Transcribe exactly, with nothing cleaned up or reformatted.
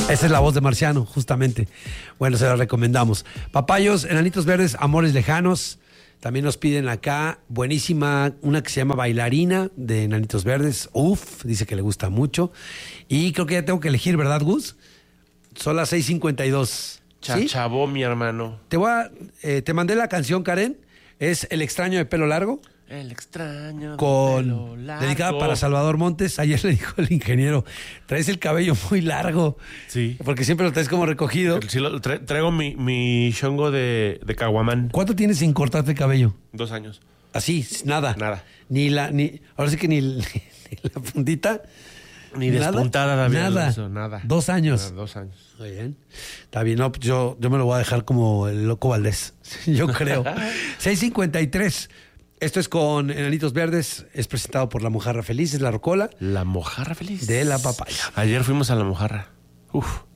Esa es la voz de Marciano, justamente. Bueno, se la recomendamos. Papayos, Enanitos Verdes, Amores Lejanos. También nos piden acá, buenísima, una que se llama Bailarina de Enanitos Verdes. Uf, dice que le gusta mucho. Y creo que ya tengo que elegir, ¿verdad, Gus? Son las seis cincuenta y dos. Chachabó, ¿sí? Mi hermano. Te voy a, eh, te mandé la canción, Karen. Es El extraño de pelo largo. El extraño de con, pelo largo. Dedicada para Salvador Montes. Ayer le dijo el ingeniero, traes el cabello muy largo. Sí. Porque siempre lo traes como recogido. Sí, lo, tra- traigo mi, mi chongo de, de caguamán. ¿Cuánto tienes sin cortarte el cabello? Dos años. Así, nada. Nada. Ni la, ni, ahora sí que ni, ni la puntita. Ni despuntada, David. Nada. Alonso, nada. Dos años. Nada, dos años. Muy bien. Está bien. No, yo, yo me lo voy a dejar como el Loco Valdés. Yo creo. seis cincuenta y tres. Esto es con Enanitos Verdes. Es presentado por La Mojarra Feliz. Es la rocola. La Mojarra Feliz. De la papaya. Ayer fuimos a La Mojarra. Uf.